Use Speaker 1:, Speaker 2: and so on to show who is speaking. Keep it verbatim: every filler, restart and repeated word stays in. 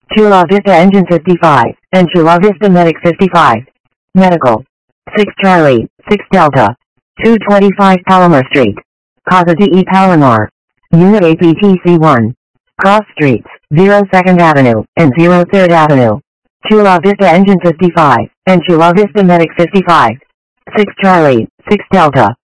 Speaker 1: Chula Vista Engine fifty-five, and Chula Vista Medic fifty-five. Medical. six Charlie, six Delta. two twenty-five Palomar Street. Casa de Palomar. Unit A P T C one. Cross Streets, zero second Avenue, and zero third Avenue. Chula Vista Engine fifty-five, and Chula Vista Medic fifty-five. six Charlie, six Delta.